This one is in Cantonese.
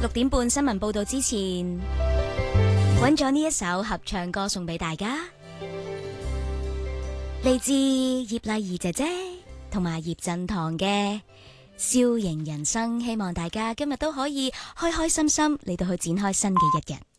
6點半新聞報道之前，揾咗呢一首合唱歌送俾大家，嚟自葉麗儀姐姐同埋葉振棠嘅《笑迎人生》，希望大家今日都可以開開心心嚟到去展開新嘅一日。